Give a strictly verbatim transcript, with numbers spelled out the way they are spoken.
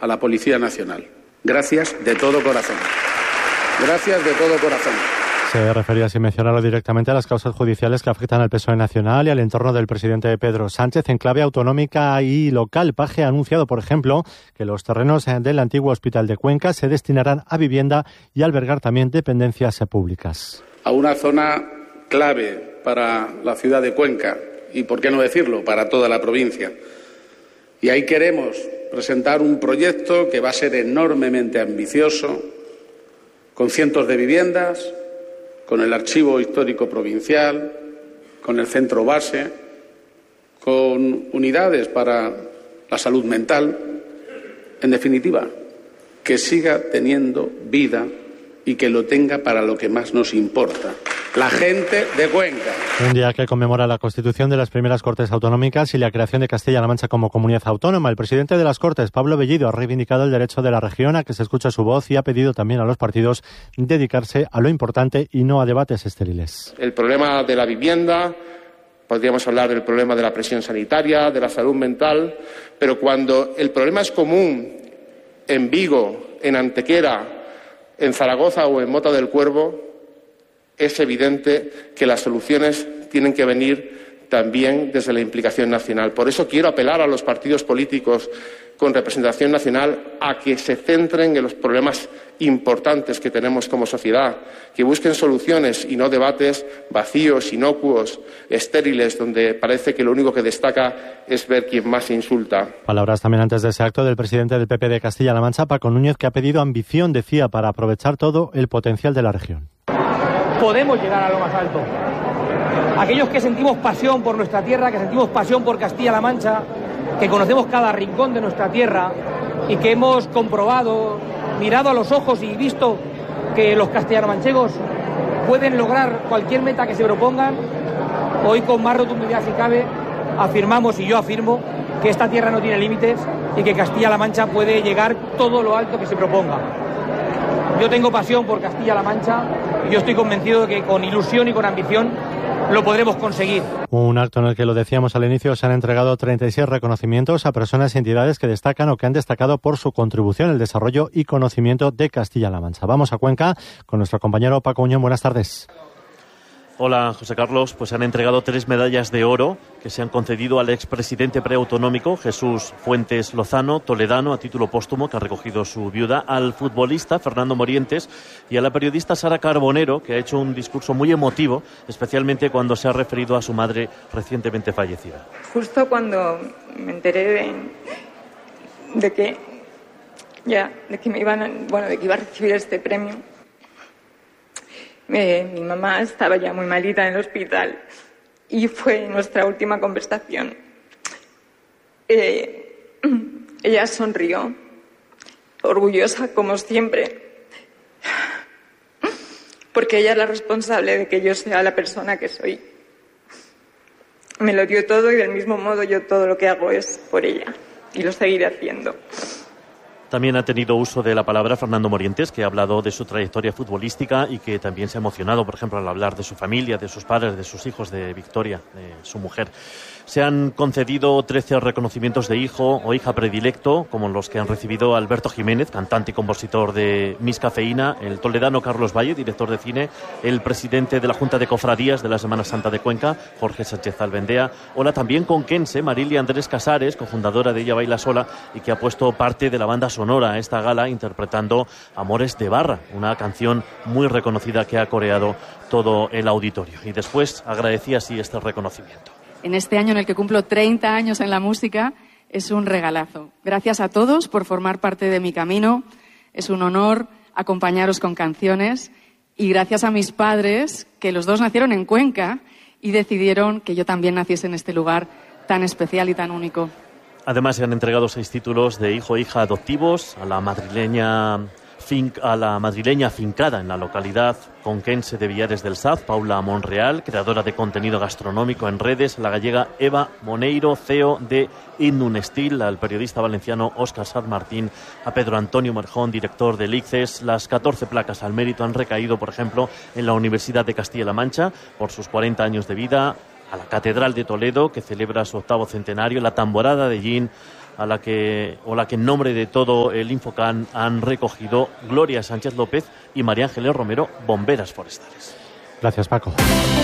a la Policía Nacional. Gracias de todo corazón. Gracias de todo corazón. Se refería, sin mencionarlo directamente, a las causas judiciales que afectan al P S O E nacional y al entorno del presidente Pedro Sánchez en clave autonómica y local. Paje ha anunciado, por ejemplo, que los terrenos del antiguo Hospital de Cuenca se destinarán a vivienda y a albergar también dependencias públicas. A una zona clave para la ciudad de Cuenca y, por qué no decirlo, para toda la provincia. Y ahí queremos presentar un proyecto que va a ser enormemente ambicioso, con cientos de viviendas, con el Archivo Histórico Provincial, con el centro base, con unidades para la salud mental. En definitiva, que siga teniendo vida y que lo tenga para lo que más nos importa, la gente de Cuenca. Un día que conmemora la constitución de las primeras Cortes Autonómicas y la creación de Castilla-La Mancha como comunidad autónoma. El presidente de las Cortes, Pablo Bellido, ha reivindicado el derecho de la región a que se escuche su voz y ha pedido también a los partidos dedicarse a lo importante y no a debates estériles. El problema de la vivienda, podríamos hablar del problema de la presión sanitaria, de la salud mental, pero cuando el problema es común en Vigo, en Antequera, en Zaragoza o en Mota del Cuervo, es evidente que las soluciones tienen que venir también desde la implicación nacional. Por eso quiero apelar a los partidos políticos con representación nacional a que se centren en los problemas importantes que tenemos como sociedad, que busquen soluciones y no debates vacíos, inocuos, estériles, donde parece que lo único que destaca es ver quién más se insulta. Palabras también antes de ese acto del presidente del P P de Castilla-La Mancha, Paco Núñez, que ha pedido ambición, decía, para aprovechar todo el potencial de la región. Podemos llegar a lo más alto. Aquellos que sentimos pasión por nuestra tierra, que sentimos pasión por Castilla-La Mancha, que conocemos cada rincón de nuestra tierra y que hemos comprobado, mirado a los ojos y visto que los castellano-manchegos pueden lograr cualquier meta que se propongan, hoy con más rotundidad si cabe afirmamos, y yo afirmo, que esta tierra no tiene límites y que Castilla-La Mancha puede llegar todo lo alto que se proponga. Yo tengo pasión por Castilla-La Mancha y yo estoy convencido de que con ilusión y con ambición lo podremos conseguir. Un acto en el que, lo decíamos al inicio, se han entregado treinta y seis reconocimientos a personas y entidades que destacan o que han destacado por su contribución al desarrollo y conocimiento de Castilla-La Mancha. Vamos a Cuenca con nuestro compañero Paco Uñón. Buenas tardes. Hola, José Carlos. Pues se han entregado tres medallas de oro que se han concedido al expresidente preautonómico Jesús Fuentes Lozano, toledano, a título póstumo, que ha recogido su viuda, al futbolista Fernando Morientes y a la periodista Sara Carbonero, que ha hecho un discurso muy emotivo, especialmente cuando se ha referido a su madre recientemente fallecida. Justo cuando me enteré de, de que ya, de que me iban a, bueno, de que iba a recibir este premio, Eh, mi mamá estaba ya muy malita en el hospital y fue nuestra última conversación. Eh, ella sonrió, orgullosa como siempre, porque ella es la responsable de que yo sea la persona que soy. Me lo dio todo y del mismo modo yo todo lo que hago es por ella y lo seguiré haciendo. También ha tenido uso de la palabra Fernando Morientes, que ha hablado de su trayectoria futbolística y que también se ha emocionado, por ejemplo, al hablar de su familia, de sus padres, de sus hijos, de Victoria, de su mujer. Se han concedido trece reconocimientos de hijo o hija predilecto, como los que han recibido Alberto Jiménez, cantante y compositor de Miss Cafeína, el toledano Carlos Valle, director de cine, el presidente de la Junta de Cofradías de la Semana Santa de Cuenca, Jorge Sánchez Albendea, o la también conquense Marilia Andrés Casares, cofundadora de Ella Baila Sola, y que ha puesto parte de la banda sonora a esta gala interpretando Amores de Barra, una canción muy reconocida que ha coreado todo el auditorio. Y después agradecía así este reconocimiento. En este año en el que cumplo treinta años en la música, es un regalazo. Gracias a todos por formar parte de mi camino. Es un honor acompañaros con canciones. Y gracias a mis padres, que los dos nacieron en Cuenca y decidieron que yo también naciese en este lugar tan especial y tan único. Además, se han entregado seis títulos de hijo e hija adoptivos a la madrileña fin, a la madrileña afincada en la localidad conquense de Villares del Saz, Paula Monreal, creadora de contenido gastronómico en redes, la gallega Eva Moneiro, C E O de Indunestil, al periodista valenciano Óscar Sanz Martín, a Pedro Antonio Marjón, director del I C C E S. Las catorce placas al mérito han recaído, por ejemplo, en la Universidad de Castilla-La Mancha por sus cuarenta años de vida, a la Catedral de Toledo, que celebra su octavo centenario, la Tamborada de Gin, a la que, o la que en nombre de todo el Infocan han recogido Gloria Sánchez López y María Ángeles Romero, bomberas forestales. Gracias, Paco.